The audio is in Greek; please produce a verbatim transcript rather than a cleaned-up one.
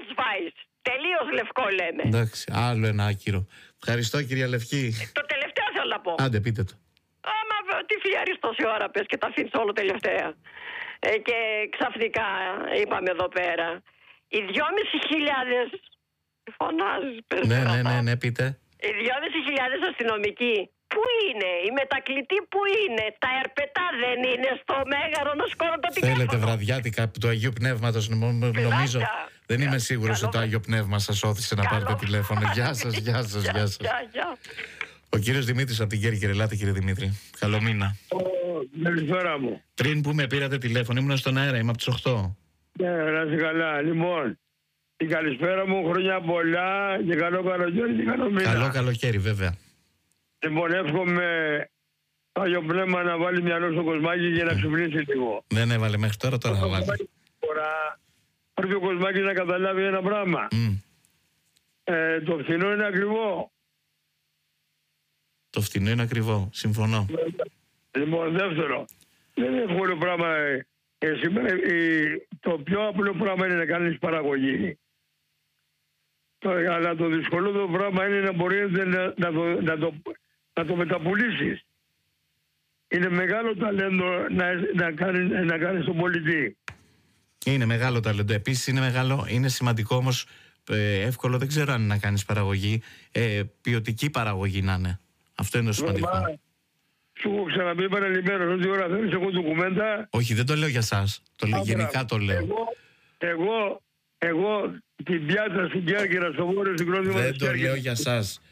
Ausweis. Τελείως λευκό λέμε. Εντάξει, άλλο ένα άκυρο. Ευχαριστώ, κυρία Λευκή. Το τελευταίο θέλω να πω. Άντε, πείτε το. Άμα τι φλιαρείς τόση ώρα πες και τα αφήνεις όλο τελευταία. Ε, και ξαφνικά είπαμε εδώ πέρα. Οι δυόμισι χιλιάδες. Φωνάζεις, πες. Ναι, ναι, ναι, ναι, πείτε. Οι δυόμισι χιλιάδες αστυνομικοί. Πού είναι, οι μετακλητοί πού είναι, τα ερπετά δεν είναι στο Μέγαρο να σκόρουν το τηλέφωνο. Θέλετε βραδιάτικα του Αγίου Πνεύματος, νομίζω. Δεν είμαι σίγουρος ότι το Άγιο Πνεύμα σας όθησε να πάρετε τηλέφωνο. Γεια σας, γεια σας, γεια σας. Ο κύριος Δημήτρης από την Κέρκυρα, ελάτε κύριε Δημήτρη. Καλό μήνα. Καλησπέρα μου. Πριν που με πήρατε τηλέφωνο, ήμουν στον αέρα, είμαι από τις οκτώ. Ναι, να είσαι καλά. Λοιπόν, την καλησπέρα μου, χρόνια πολλά και καλό καλοκαίρι και καλό μήνα. Καλό καλοκαίρι, βέβαια. Λοιπόν, εύχομαι το Άγιο Πνεύμα να βάλει μυαλό στο κοσμάκι και να ξυπνήσει λίγο. Δεν έβαλε μέχρι τώρα, τώρα θα βάλει. Πρέπει ο κοσμάκι να καταλάβει ένα πράγμα. Mm. Ε, το φθηνό είναι ακριβό. Το φθηνό είναι ακριβό, συμφωνώ. Λοιπόν, δεύτερο, δεν είναι εύκολο πράγμα. Ε, σήμερα, ε, το πιο απλό πράγμα είναι να κάνεις παραγωγή. Το, αλλά το δυσκολότερο πράγμα είναι να μπορείς να, να, το, να, το, να το μεταπουλήσεις. Είναι μεγάλο ταλέντο να, να, κάνεις, να κάνεις τον πολιτή. Είναι μεγάλο ταλέντο. Επίσης είναι, μεγάλο, είναι σημαντικό όμως, ε, εύκολο, δεν ξέρω αν είναι να κάνεις παραγωγή, ε, ποιοτική παραγωγή να είναι. Αυτό είναι το σημαντικό. Μα, σου έχω ξαναπεί παραλυμμένος ότι ώρα θέλεις εγώ ντοκουμέντα. Όχι, δεν το λέω για σας. Το λέω, γενικά το λέω. Εγώ, εγώ, εγώ την πιάτσα στην Κέρκυρα, στο βόρειο συγκρότημα. Δεν το λέω για σας.